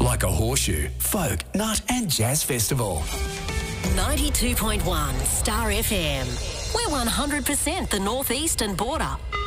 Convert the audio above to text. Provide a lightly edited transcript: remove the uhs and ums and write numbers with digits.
like a horseshoe, folk, nut and jazz festival. 92.1 Star FM. We're 100% the North Eastern border.